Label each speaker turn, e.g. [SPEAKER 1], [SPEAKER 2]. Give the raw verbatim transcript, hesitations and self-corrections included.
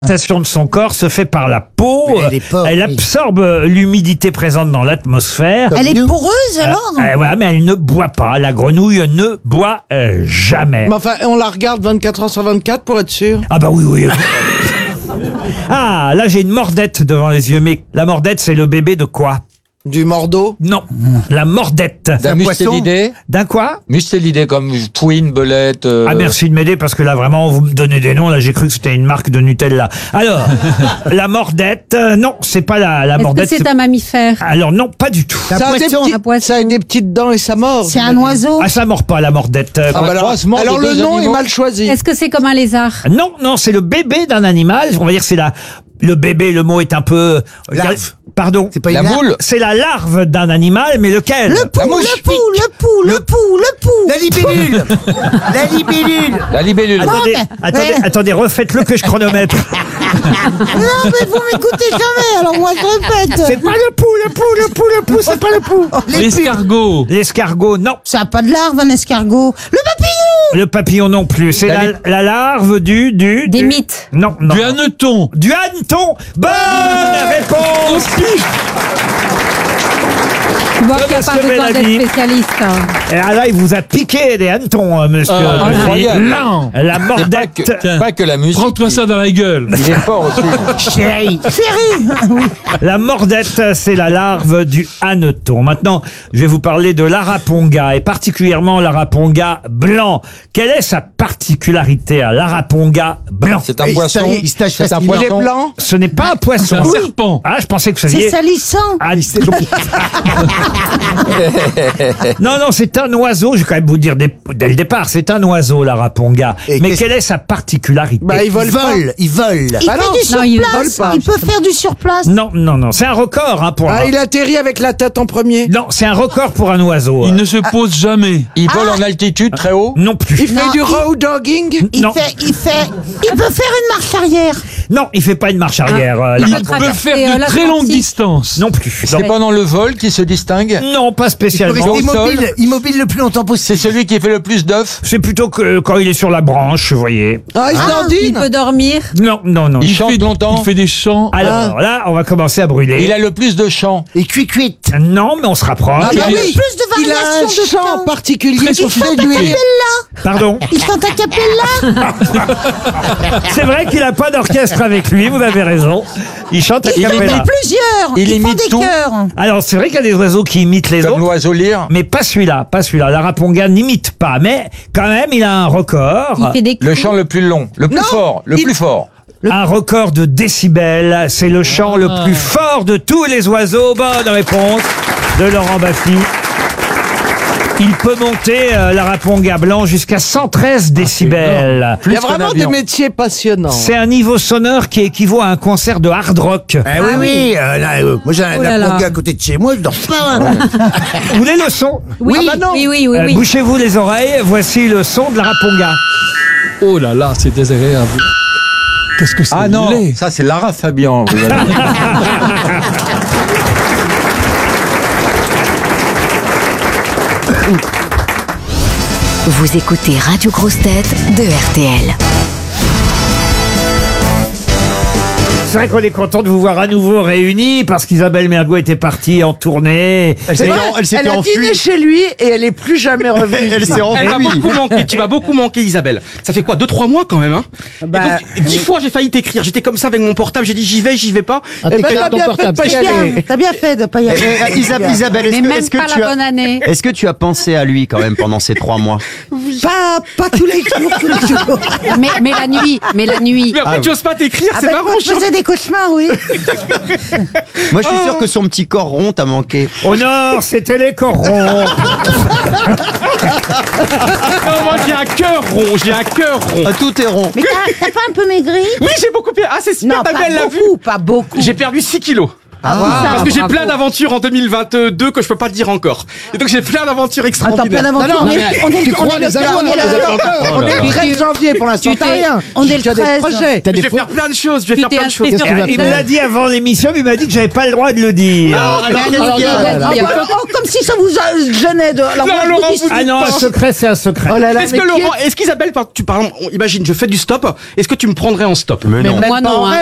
[SPEAKER 1] L'adaptation de son corps se fait par la peau.
[SPEAKER 2] Mais elle est pas,
[SPEAKER 1] Elle
[SPEAKER 2] oui.
[SPEAKER 1] absorbe l'humidité présente dans l'atmosphère.
[SPEAKER 2] Comme
[SPEAKER 3] Elle est
[SPEAKER 2] nous.
[SPEAKER 3] poreuse alors
[SPEAKER 1] Euh, voilà, mais elle ne boit pas. La grenouille ne boit euh, jamais.
[SPEAKER 4] Mais enfin, on la regarde vingt-quatre heures sur vingt-quatre pour être sûr.
[SPEAKER 1] Ah bah oui, oui. Ah, là j'ai une mordette devant les yeux. Mais la mordette, c'est le bébé de quoi?
[SPEAKER 4] Du mordeau.
[SPEAKER 1] Non, la mordette.
[SPEAKER 5] D'un mustélidé.
[SPEAKER 1] D'un quoi?
[SPEAKER 5] Mustélidé comme Twin, Belette. euh,
[SPEAKER 1] Ah merci de m'aider parce que là vraiment vous me donnez des noms, là j'ai cru que c'était une marque de Nutella. Alors, la mordette, euh, non, c'est pas la, la
[SPEAKER 6] Est-ce que
[SPEAKER 1] mordette.
[SPEAKER 6] c'est
[SPEAKER 1] c'est-
[SPEAKER 6] un mammifère?
[SPEAKER 1] Alors non, pas du tout.
[SPEAKER 2] Un
[SPEAKER 4] Ça a, des
[SPEAKER 2] poisson,
[SPEAKER 4] petits-
[SPEAKER 6] un poisson.
[SPEAKER 4] ça a des petites dents et ça mord.
[SPEAKER 3] C'est un oiseau.
[SPEAKER 1] Ah ça mord pas la mordette. Euh,
[SPEAKER 4] Ah bah alors,
[SPEAKER 5] croisement de
[SPEAKER 4] alors le
[SPEAKER 5] deux
[SPEAKER 4] nom est
[SPEAKER 5] animaux.
[SPEAKER 4] mal choisi.
[SPEAKER 6] Est-ce que c'est comme un lézard?
[SPEAKER 1] Non, non, c'est le bébé d'un animal. On va dire c'est la le bébé. Le mot est un peu.
[SPEAKER 2] Larve.
[SPEAKER 1] Pardon.
[SPEAKER 2] C'est pas
[SPEAKER 5] La
[SPEAKER 2] une larve.
[SPEAKER 5] moule.
[SPEAKER 1] C'est la larve d'un animal, mais lequel?
[SPEAKER 3] Le pou,
[SPEAKER 5] mouche.
[SPEAKER 3] le pou, le pou, le pou, le pou.
[SPEAKER 2] La libellule. La libellule.
[SPEAKER 5] La libellule.
[SPEAKER 1] Attendez,
[SPEAKER 3] mais-
[SPEAKER 1] attendez,
[SPEAKER 3] ouais.
[SPEAKER 1] attendez, refaites-le que je chronomètre.
[SPEAKER 3] Non, mais vous m'écoutez jamais, alors moi je répète.
[SPEAKER 1] C'est pas le pou, le pou, le pou, le pou, c'est pas le pou.
[SPEAKER 7] L'escargot.
[SPEAKER 1] L'escargot, non.
[SPEAKER 3] Ça n'a pas de larve, un escargot. Le papillon.
[SPEAKER 1] Le papillon non plus. C'est
[SPEAKER 5] La
[SPEAKER 1] la, la larve du du
[SPEAKER 6] Des
[SPEAKER 1] du-
[SPEAKER 6] mythes.
[SPEAKER 1] Non, non.
[SPEAKER 7] Du hanneton.
[SPEAKER 1] Du hanneton. Bonne réponse.
[SPEAKER 6] Tu vois
[SPEAKER 1] De
[SPEAKER 6] qu'il n'y a pas
[SPEAKER 1] Monsieur
[SPEAKER 6] besoin
[SPEAKER 1] Bellamy.
[SPEAKER 6] d'être spécialiste. hein.
[SPEAKER 1] Et ah là, il vous a piqué des hannetons, hein, monsieur.
[SPEAKER 7] Ah,
[SPEAKER 1] Denis.
[SPEAKER 5] incroyable.
[SPEAKER 7] Non.
[SPEAKER 1] La
[SPEAKER 5] C'est pas
[SPEAKER 1] mordette.
[SPEAKER 5] que,
[SPEAKER 7] Tiens.
[SPEAKER 5] pas que la musique.
[SPEAKER 7] Prends-toi ça dans la gueule.
[SPEAKER 5] Il est fort aussi.
[SPEAKER 2] Chérie.
[SPEAKER 3] Chérie.
[SPEAKER 1] La mordette, c'est la larve du hanneton. Maintenant, je vais vous parler de l'araponga, et particulièrement l'araponga blanc. Quelle est sa particularité à l'araponga blanc?
[SPEAKER 5] C'est un
[SPEAKER 2] Il
[SPEAKER 5] poisson.
[SPEAKER 2] se- il se tâche
[SPEAKER 5] C'est un
[SPEAKER 2] facilement.
[SPEAKER 4] Il est
[SPEAKER 5] poisson.
[SPEAKER 4] blanc.
[SPEAKER 1] Ce n'est pas un poisson.
[SPEAKER 7] C'est un serpent.
[SPEAKER 1] Ah, je pensais que vous
[SPEAKER 3] C'est
[SPEAKER 1] saviez.
[SPEAKER 3] salissant.
[SPEAKER 1] Ah, c'est- non, non, c'est un oiseau. Je vais quand même vous dire dès, dès le départ, c'est un oiseau, l'araponga.
[SPEAKER 2] Et
[SPEAKER 1] Mais
[SPEAKER 2] qu'est-ce-
[SPEAKER 1] quelle est sa particularité?
[SPEAKER 4] Bah, il
[SPEAKER 2] Il
[SPEAKER 4] vole pas.
[SPEAKER 2] vole. Il vole.
[SPEAKER 3] Il
[SPEAKER 4] Bah
[SPEAKER 3] fait
[SPEAKER 4] non.
[SPEAKER 3] du
[SPEAKER 6] Non, il
[SPEAKER 3] surplace.
[SPEAKER 4] vole pas.
[SPEAKER 3] Il peut faire du surplace.
[SPEAKER 1] Non, non, non. C'est un record, hein, pour
[SPEAKER 4] Ah,
[SPEAKER 1] un...
[SPEAKER 4] il atterrit avec la tête en premier.
[SPEAKER 1] Non, c'est un record pour un oiseau.
[SPEAKER 7] Il ne se pose jamais.
[SPEAKER 5] Il vole en altitude très haut.
[SPEAKER 1] Non plus.
[SPEAKER 4] Il fait
[SPEAKER 3] Non,
[SPEAKER 4] du
[SPEAKER 3] il-
[SPEAKER 4] road dogging.
[SPEAKER 3] Il
[SPEAKER 1] Non.
[SPEAKER 3] fait, il fait, il peut faire une marche arrière.
[SPEAKER 1] Non, il fait pas une marche arrière. euh,
[SPEAKER 7] Il
[SPEAKER 1] l'araponga.
[SPEAKER 7] peut
[SPEAKER 6] traverser,
[SPEAKER 7] faire
[SPEAKER 6] euh,
[SPEAKER 7] de très
[SPEAKER 6] l'Atlantique.
[SPEAKER 7] longues distances.
[SPEAKER 1] Non plus.
[SPEAKER 5] C'est pendant le vol qu'il se distingue.
[SPEAKER 1] Non, pas
[SPEAKER 2] Il faut
[SPEAKER 1] spécialement.
[SPEAKER 2] rester
[SPEAKER 5] au sol.
[SPEAKER 2] immobile, immobile le plus longtemps
[SPEAKER 5] C'est
[SPEAKER 2] possible.
[SPEAKER 5] celui qui fait le plus d'œufs.
[SPEAKER 1] C'est plutôt que quand il est sur la branche, vous voyez.
[SPEAKER 4] Ah, il
[SPEAKER 6] Il
[SPEAKER 4] dandine.
[SPEAKER 6] peut dormir.
[SPEAKER 1] Non, non, non.
[SPEAKER 5] Il chante
[SPEAKER 7] fait,
[SPEAKER 5] longtemps.
[SPEAKER 7] Il fait des chants.
[SPEAKER 1] Alors là, on va commencer à brûler.
[SPEAKER 5] Il a le plus de chants.
[SPEAKER 2] Et cuit-cuit.
[SPEAKER 1] Non, mais on se rapproche.
[SPEAKER 4] Ah,
[SPEAKER 3] Il
[SPEAKER 4] bah
[SPEAKER 3] a
[SPEAKER 4] oui.
[SPEAKER 3] plus de
[SPEAKER 4] Il a
[SPEAKER 3] variations
[SPEAKER 4] un
[SPEAKER 3] de
[SPEAKER 4] chant
[SPEAKER 3] temps.
[SPEAKER 4] particulier.
[SPEAKER 7] Très
[SPEAKER 4] Il chante
[SPEAKER 7] sophistiqué.
[SPEAKER 4] lui.
[SPEAKER 1] Pardon.
[SPEAKER 3] Il chante a cappella.
[SPEAKER 1] C'est vrai qu'il a pas d'orchestre avec lui, vous avez raison. Il chante à
[SPEAKER 3] Il
[SPEAKER 1] cappella.
[SPEAKER 3] fait plusieurs.
[SPEAKER 5] Il
[SPEAKER 3] Ils font
[SPEAKER 5] imite
[SPEAKER 3] des
[SPEAKER 5] tout.
[SPEAKER 3] chœurs.
[SPEAKER 1] Alors, c'est vrai qu'il y a des oiseaux qui imitent les
[SPEAKER 5] Comme
[SPEAKER 1] autres.
[SPEAKER 5] l'oiseau lyre.
[SPEAKER 1] Mais pas celui-là, pas celui-là. L'araponga n'imite pas, mais quand même, il a un record.
[SPEAKER 6] Il fait des
[SPEAKER 5] Le
[SPEAKER 6] coups.
[SPEAKER 5] chant le plus long. Le plus
[SPEAKER 4] Non,
[SPEAKER 5] fort. Le
[SPEAKER 4] il-
[SPEAKER 5] plus fort.
[SPEAKER 1] Un record de décibels. C'est le chant le plus fort de tous les oiseaux. Bonne réponse de Laurent Baffy. Il peut monter, euh, l'araponga blanc, jusqu'à cent treize décibels.
[SPEAKER 4] Il y a
[SPEAKER 5] qu'un
[SPEAKER 4] vraiment des
[SPEAKER 5] avion.
[SPEAKER 4] métiers passionnants.
[SPEAKER 1] C'est un niveau sonore qui équivaut à un concert de hard rock.
[SPEAKER 2] Ah oui, oui. euh, là, euh, moi, j'ai un
[SPEAKER 6] Oh là là.
[SPEAKER 2] araponga à côté de chez moi, je dors pas. hein.
[SPEAKER 1] Vous voulez le son?
[SPEAKER 6] Oui,
[SPEAKER 4] Ah bah non.
[SPEAKER 6] oui, oui, oui.
[SPEAKER 1] Euh,
[SPEAKER 6] oui.
[SPEAKER 1] Bouchez-vous les oreilles, voici le son de l'araponga.
[SPEAKER 7] Oh là là, c'est désagréable. Qu'est-ce que c'est
[SPEAKER 5] Ah non,
[SPEAKER 7] laid.
[SPEAKER 5] ça c'est Lara Fabian. vous avez-
[SPEAKER 8] Vous écoutez Radio Grosse Tête de R T L.
[SPEAKER 1] C'est vrai qu'on est content de vous voir à nouveau réunis parce qu'Isabelle Mergo était partie en tournée.
[SPEAKER 4] C'est vrai, elle a dîné chez lui et elle est plus jamais revenue.
[SPEAKER 2] Elle s'est
[SPEAKER 9] Elle m'a beaucoup manqué, tu m'as beaucoup manqué Isabelle. Ça fait quoi, deux trois mois quand même hein.
[SPEAKER 4] Bah,
[SPEAKER 9] Et donc, dix fois j'ai failli t'écrire, j'étais comme ça avec mon portable, j'ai dit j'y vais, j'y vais pas.
[SPEAKER 4] Eh ben, t'as bien fait de pas y
[SPEAKER 3] Bien,
[SPEAKER 4] aller.
[SPEAKER 3] t'as bien fait de pas y aller.
[SPEAKER 10] Eh, Isabelle, Isabelle, est-ce
[SPEAKER 6] Mais
[SPEAKER 10] que,
[SPEAKER 6] même
[SPEAKER 10] est-ce que
[SPEAKER 6] pas
[SPEAKER 10] tu
[SPEAKER 6] la
[SPEAKER 10] as,
[SPEAKER 6] bonne année.
[SPEAKER 10] est-ce que tu as pensé à lui quand même pendant ces trois mois?
[SPEAKER 3] Pas, pas tous les jours, tous les jours.
[SPEAKER 6] Mais, mais la nuit, mais la nuit.
[SPEAKER 9] Mais après tu oses pas t'écrire,
[SPEAKER 3] Ah
[SPEAKER 9] c'est
[SPEAKER 3] ben,
[SPEAKER 9] marrant.
[SPEAKER 3] quand je faisais des cauchemars, oui.
[SPEAKER 10] Moi, je suis sûr que son petit corps rond t'a manqué.
[SPEAKER 1] Au nord, c'était les corons.
[SPEAKER 9] Non, moi j'ai un cœur rond, j'ai un cœur rond.
[SPEAKER 10] Ah, tout est rond.
[SPEAKER 3] Mais t'as t'as pas un peu maigri?
[SPEAKER 9] Oui, j'ai beaucoup perdu. Ah, c'est super,
[SPEAKER 3] Non,
[SPEAKER 9] ta
[SPEAKER 3] pas
[SPEAKER 9] belle l'a vu.
[SPEAKER 3] beaucoup, pas beaucoup.
[SPEAKER 9] J'ai perdu six kilos. Parce que j'ai
[SPEAKER 6] bravo.
[SPEAKER 9] plein d'aventures en deux mille vingt-deux que je peux pas te dire encore. Et donc j'ai plein d'aventures
[SPEAKER 3] Attends, plein
[SPEAKER 9] extraordinaires.
[SPEAKER 3] d'aventures.
[SPEAKER 4] Non, non,
[SPEAKER 3] On est, on est,
[SPEAKER 4] tu
[SPEAKER 3] on
[SPEAKER 4] crois
[SPEAKER 3] est le
[SPEAKER 4] les avoir,
[SPEAKER 3] on est
[SPEAKER 4] on les a
[SPEAKER 3] le-
[SPEAKER 4] pas encore.
[SPEAKER 3] on est le
[SPEAKER 6] Tu-
[SPEAKER 3] treize janvier pour l'instant.
[SPEAKER 6] tu
[SPEAKER 3] T'as
[SPEAKER 6] t'es-
[SPEAKER 3] rien.
[SPEAKER 6] on est le
[SPEAKER 3] Tu as des
[SPEAKER 6] treize.
[SPEAKER 3] projets.
[SPEAKER 4] T'as
[SPEAKER 9] Je
[SPEAKER 4] des
[SPEAKER 9] vais
[SPEAKER 4] fois-
[SPEAKER 9] faire plein de choses, je vais
[SPEAKER 6] Tu
[SPEAKER 9] faire
[SPEAKER 6] t'es
[SPEAKER 9] plein de choses.
[SPEAKER 6] inscrit sur
[SPEAKER 4] Qu'est-ce que tu vas
[SPEAKER 1] Il
[SPEAKER 6] Tinder.
[SPEAKER 1] me l'a dit avant l'émission, mais il m'a dit que j'avais pas le droit de le dire.
[SPEAKER 6] Alors,
[SPEAKER 4] alors,
[SPEAKER 6] qu'est-ce
[SPEAKER 4] alors,
[SPEAKER 6] qu'il a
[SPEAKER 4] alors,
[SPEAKER 6] dit,
[SPEAKER 3] Ah,
[SPEAKER 6] hein
[SPEAKER 3] bah, oh, comme si ça vous a- gênait de. Alors,
[SPEAKER 9] Non,
[SPEAKER 3] moi, je
[SPEAKER 9] Laurent,
[SPEAKER 3] vous dis-
[SPEAKER 9] vous-
[SPEAKER 1] Ah non, un secret, c'est un secret.
[SPEAKER 3] Oh là là,
[SPEAKER 9] Est-ce
[SPEAKER 3] mais
[SPEAKER 9] que
[SPEAKER 3] qui est-
[SPEAKER 9] Laurent, est-ce qu'Isabelle, par- tu par exemple, on- imagine, je fais du stop, est-ce que tu me prendrais en stop?
[SPEAKER 10] Mais non.
[SPEAKER 3] même
[SPEAKER 6] Moi,
[SPEAKER 3] pas
[SPEAKER 6] non,
[SPEAKER 3] en
[SPEAKER 6] hein.
[SPEAKER 3] rêve.